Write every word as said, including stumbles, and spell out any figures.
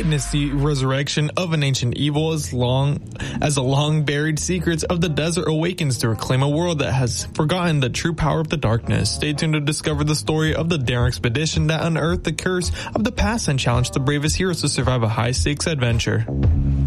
witness the resurrection of an ancient evil as long as the long-buried secrets of the desert awakens to reclaim a world that has forgotten the true power of the darkness. Stay tuned to discover the story of the Daring expedition that unearthed the curse of the past and challenged the bravest heroes to survive a high-stakes adventure.